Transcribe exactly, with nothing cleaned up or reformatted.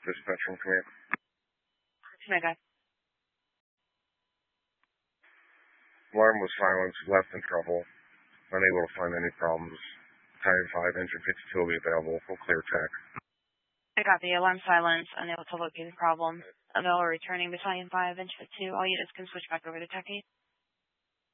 Dispatch from command. Mega. Alarm was silenced, left in trouble. Unable to find any problems. Battalion five, engine fifty-two will be available. Full clear check. I got the alarm silence, unable to locate the problem. Available returning Battalion five, engine fifty-two. All units can switch back over to Techie.